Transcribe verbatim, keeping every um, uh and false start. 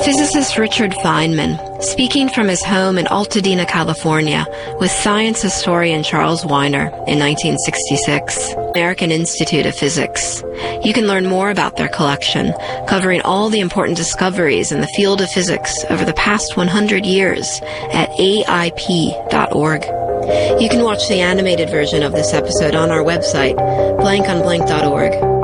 Physicist Richard Feynman, speaking from his home in Altadena, California, with science historian Charles Wiener in nineteen sixty-six, American Institute of Physics. You can learn more about their collection, covering all the important discoveries in the field of physics over the past one hundred years at A I P dot org. You can watch the animated version of this episode on our website, blank on blank dot org.